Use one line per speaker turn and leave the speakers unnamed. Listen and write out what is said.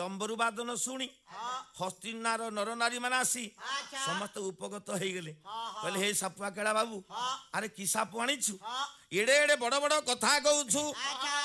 ଡମ୍ବରୁ ବାଦନ ଶୁଣି ହସ୍ତିନାର ନରନାରୀ ମାନେ ଆସି ସମସ୍ତେ ଉପଗତ ହେଇଗଲେ। କହିଲେ ହେ ସାପୁଆ କେଳା ବାବୁ, ଆରେ କି ସାପ ଆଣିଛୁ? ଏଡେ ଏଡେ ବଡ ବଡ କଥା କହୁଛୁ।